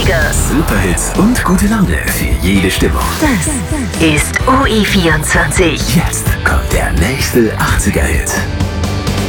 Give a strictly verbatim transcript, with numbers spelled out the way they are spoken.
achtziger. Superhits und gute Laune für jede Stimmung. Das ist O E vierundzwanzig. Jetzt kommt der nächste achtziger-Hit.